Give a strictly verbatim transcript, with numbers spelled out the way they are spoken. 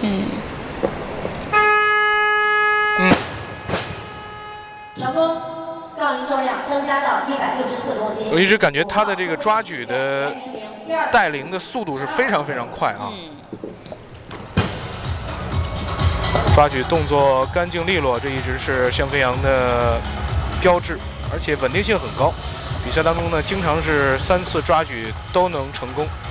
嗯。 成功，杠铃重量增加到一百六十四公斤。 我一直感觉他的这个抓举的带领的速度是非常非常快啊，抓举动作干净利落，这一直是向飞扬的标志，而且稳定性很高。比赛当中呢，经常是三次抓举都能成功。